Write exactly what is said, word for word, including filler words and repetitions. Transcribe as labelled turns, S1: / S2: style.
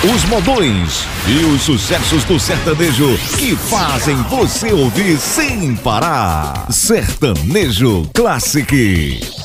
S1: os modões e os sucessos do sertanejo que fazem você ouvir sem parar. Sertanejo Classic.